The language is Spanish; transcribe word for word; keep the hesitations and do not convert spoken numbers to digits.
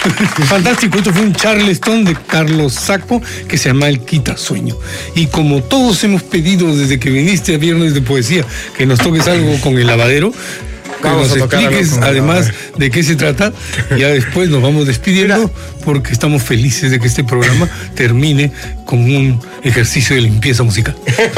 Fantástico, esto fue un Charleston de Carlos Sacco que se llama El Quitasueño. Y como todos hemos pedido desde que viniste a Viernes de Poesía que nos toques algo con el lavadero, que Vamos nos a tocar expliques algo con el además lavadero. de qué se trata. Ya después nos vamos despidiendo. Mira. Porque estamos felices de que este programa termine con un ejercicio de limpieza musical.